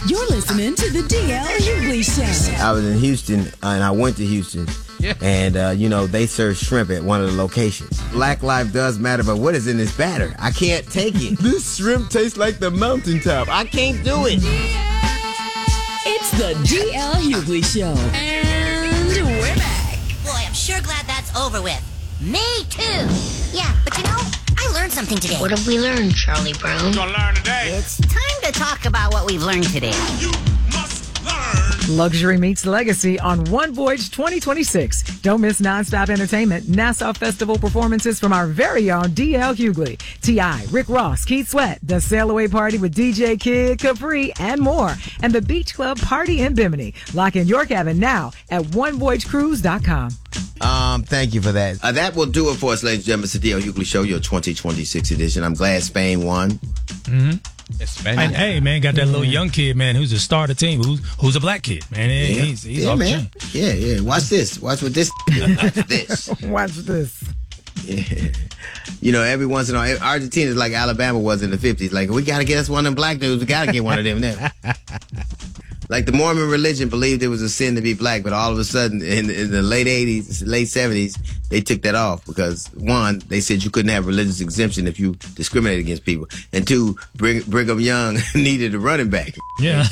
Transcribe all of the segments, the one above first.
You're listening to the DL Hughley Show. I was in Houston, and I went to Houston. Yeah. And, they serve shrimp at one of the locations. Black life does matter, but what is in this batter? I can't take it. This shrimp tastes like the mountaintop. I can't do it. It's the DL Hughley Show. And we're back. Boy, I'm sure glad that's over with. Me too. Yeah, but I learned something today. What have we learned, Charlie Brown? We're gonna learn today. It's time to talk about what we've learned today. You must learn. Luxury meets legacy on One Voyage 2026. Don't miss nonstop entertainment, Nassau Festival performances from our very own DL Hughley, T.I., Rick Ross, Keith Sweat, the Sail Away Party with DJ Kid Capri, and more. And the Beach Club Party in Bimini. Lock in your cabin now at onevoyagecruise.com. Thank you for that. That will do it for us, ladies and gentlemen. It's the D.L. Hughley Show, your 2026 edition. I'm glad Spain won. Mm-hmm. And hey, man, got that little young kid, man, who's a star of the team, who's a black kid, man. He's off man. the chain. Yeah. Watch this. Watch what this. Watch this. Watch this. Yeah. Every once in a while, Argentina is like Alabama was in the 50s. Like, we got to get us one of them black dudes. We got to get one of them now. Like the Mormon religion believed it was a sin to be black, but all of a sudden in the late 80s, late 70s, they took that off because, one, they said you couldn't have religious exemption if you discriminate against people. And two, Brigham Young needed a running back. Yeah.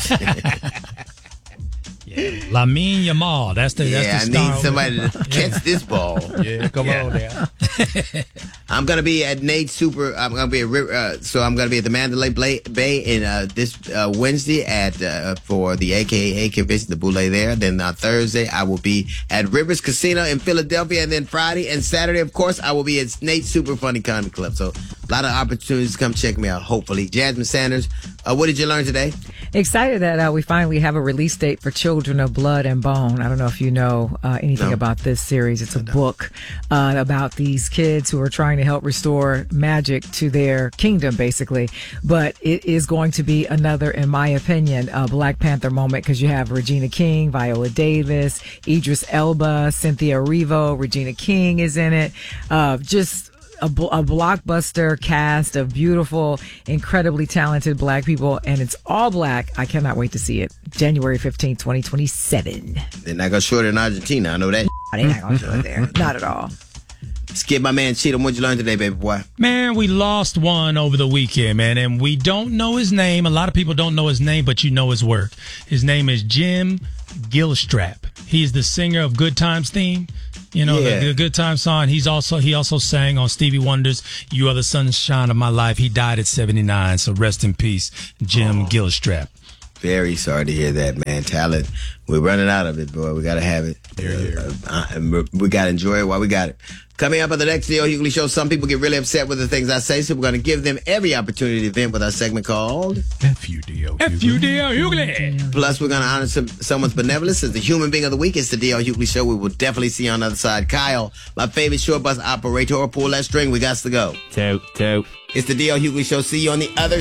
Lamine Yamal. That's the I need somebody to catch this ball. Yeah, come on now. I'm gonna be at Nate Super. I'm gonna be at I'm gonna be at the Mandalay Bay in this Wednesday for the AKA convention, the Boule there. Then on Thursday I will be at Rivers Casino in Philadelphia, and then Friday and Saturday, of course, I will be at Nate Super Funny Comedy Club. So a lot of opportunities to come check me out. Hopefully, Jasmine Sanders. What did you learn today? Excited that we finally have a release date for Children of Blood and Bone. I don't know if you know anything about this series. It's a book about these kids who are trying to help restore magic to their kingdom, basically. But it is going to be another, in my opinion, Black Panther moment, because you have Regina King, Viola Davis, Idris Elba, Cynthia Erivo, Regina King is in it. Just a blockbuster cast of beautiful, incredibly talented black people, and it's all black. I cannot wait to see it. January 15th, 2027. They're not going to show it in Argentina. I know that. They're not going to show it there. Not at all. Skip, my man Cheatham, what'd you learn today, baby boy? Man, we lost one over the weekend, man, and we don't know his name. A lot of people don't know his name, but you know his work. His name is Jim Gilstrap. He's the singer of Good Times theme. The Good Time song. He also sang on Stevie Wonder's "You Are the Sunshine of My Life." He died at 79, so rest in peace, Jim Gilstrap. Very sorry to hear that, man. Talent, we're running out of it, boy. We got to have it. We got to enjoy it while we got it. Coming up on the next D.L. Hughley Show, some people get really upset with the things I say, so we're going to give them every opportunity to vent with our segment called F.U.D.L. Hughley. Plus, we're going to honor someone's benevolence as the human being of the week. It's the D.L. Hughley Show. We will definitely see you on the other side. Kyle, my favorite short bus operator, pull that string. We got to go. Toot. It's the D.L. Hughley Show. See you on the other